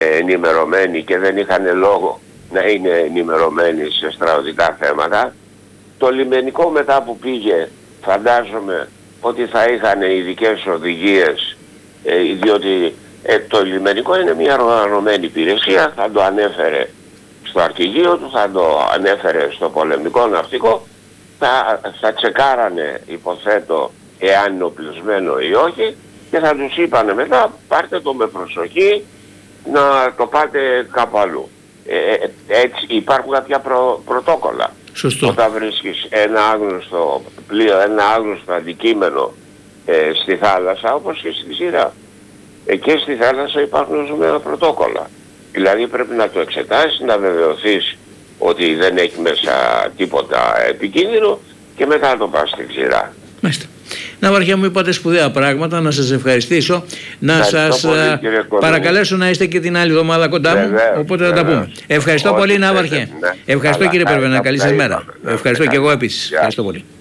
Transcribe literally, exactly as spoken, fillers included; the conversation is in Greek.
ενημερωμένοι και δεν είχαν λόγο να είναι ενημερωμένοι σε στρατιωτικά θέματα. Το λιμενικό μετά που πήγε, φαντάζομαι ότι θα είχαν ειδικές οδηγίες, ε, διότι ε, το λιμενικό είναι μια οργανωμένη υπηρεσία, θα το ανέφερε στο αρχηγείο του, θα το ανέφερε στο πολεμικό ναυτικό, θα, θα τσεκάρανε, υποθέτω, εάν είναι οπλισμένο ή όχι, και θα τους είπανε μετά, πάρτε το με προσοχή, να το πάτε κάπου αλλού. Ε, έτσι υπάρχουν κάποια προ, πρωτόκολλα. Σωστό. Όταν βρίσκεις ένα άγνωστο πλοίο, ένα άγνωστο αντικείμενο ε, στη θάλασσα, όπως και στη σειρά. Ε, και στη θάλασσα υπάρχουν ορισμένα πρωτόκολλα. Δηλαδή πρέπει να το εξετάσεις, να βεβαιωθείς ότι δεν έχει μέσα τίποτα επικίνδυνο και μετά να το πας στην ξηρά. Μάλιστα. Ναυαρχέ μου, είπατε σπουδαία πράγματα, να σας ευχαριστήσω, να Ευχαριστώ σας πολύ, παρακαλέσω να είστε και την άλλη εβδομάδα κοντά μου, βεβαίως, οπότε θα τα βεβαίως. πούμε. Ευχαριστώ Ό,τι πολύ, θέλετε, Ναύαρχε. ναι. Ευχαριστώ, Καλά, κύριε καλά, Περβένα, καλή σας καλά μέρα. είπαμε. Ευχαριστώ και εγώ επίσης. Γεια. Ευχαριστώ πολύ.